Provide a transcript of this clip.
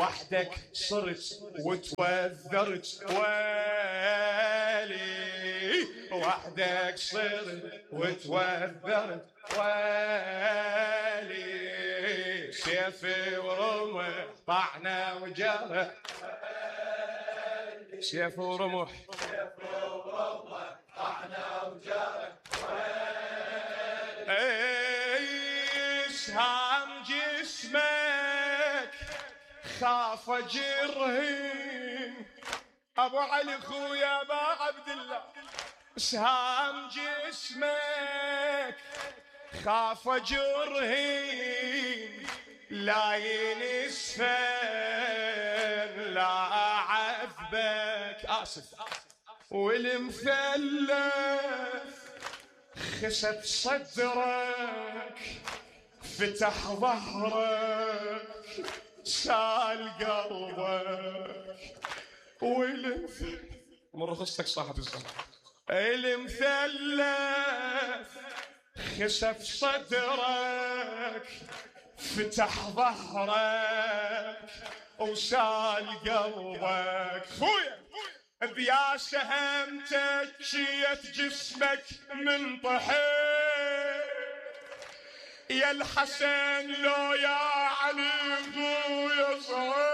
وحدك صرت وتوذرت ويلي، وحدك صرت وتوذرت ويلي، سيفي ورمح طعنا وجرح، سيف ورمح طعنا وجرح، سهام جسمك خاف جرهن، ابو علي خويا ابا عبد الله، سهام جسمك خاف جرهن، لا ينسفن لا عذبك اسف، والمثلث خسف صدرك فتح ظهرك سال قلبك، مرة خصتك صاحب الزمان، المثلث خسف صدرك فتح ظهرك وسال قلبك، خويا بيا سهم تجيت جسمك من طحين، يا الحسن لو يا علي خويا صغير،